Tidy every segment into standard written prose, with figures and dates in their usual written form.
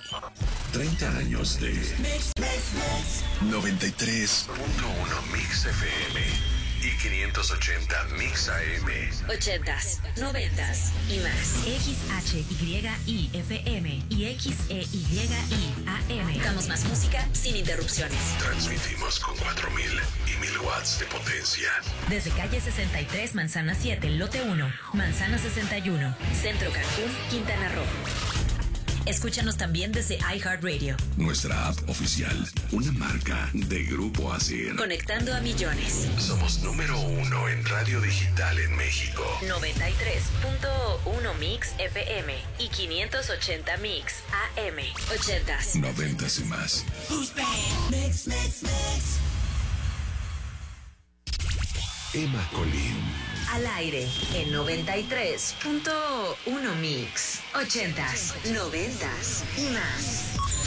30 años de 93.1 Mix FM y 580 Mix AM. 80s, 90s y más. XHYIFM y XEYI AM. Damos más música sin interrupciones. Transmitimos con 4,000 y 1,000 watts de potencia. Desde calle 63, Manzana 7, lote 1, Manzana 61, Centro Cancún, Quintana Roo. Escúchanos también desde iHeartRadio. Nuestra app oficial, una marca de Grupo ASIR. Conectando a millones. Somos número 1 en radio digital en México. 93.1 Mix FM y 580 Mix AM. 80s. 90s y más. Emma Colín. Al aire en 93.1 Mix. 80s, 90s y más.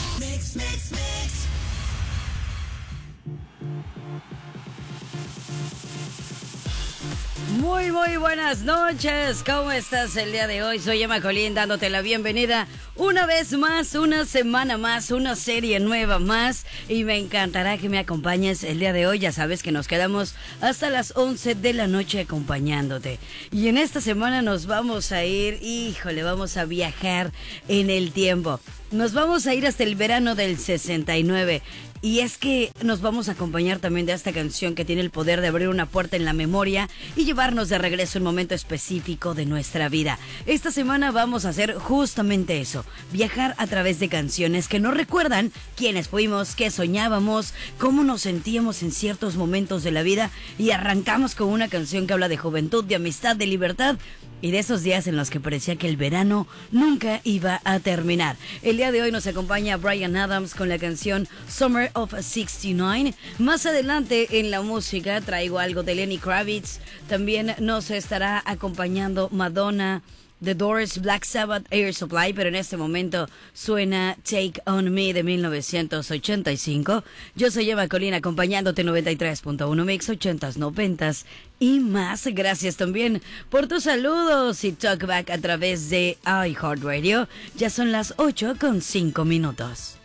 Muy buenas noches, ¿cómo estás el día de hoy? Soy Emma Colín dándote la bienvenida una vez más, una semana más, una serie nueva más y me encantará que me acompañes el día de hoy. Ya sabes que nos quedamos hasta las 11 de la noche acompañándote y en esta semana nos vamos a ir, vamos a viajar en el tiempo. Nos vamos a ir hasta el verano del 69. Y es que nos vamos a acompañar también de esta canción que tiene el poder de abrir una puerta en la memoria y llevarnos de regreso a un momento específico de nuestra vida. Esta semana vamos a hacer justamente eso, viajar a través de canciones que nos recuerdan quiénes fuimos, qué soñábamos, cómo nos sentíamos en ciertos momentos de la vida y arrancamos con una canción que habla de juventud, de amistad, de libertad y de esos días en los que parecía que el verano nunca iba a terminar. El día de hoy nos acompaña Bryan Adams con la canción Summer of 69. Más adelante en la música traigo algo de Lenny Kravitz. También nos estará acompañando Madonna, The Doors, Black Sabbath, Air Supply, pero en este momento suena Take On Me de 1985. Yo soy Emma Colín acompañándote 93.1 Mix, 80s, 90s y más. Gracias también por tus saludos y talkback a través de iHeartRadio. Ya son las 8:05.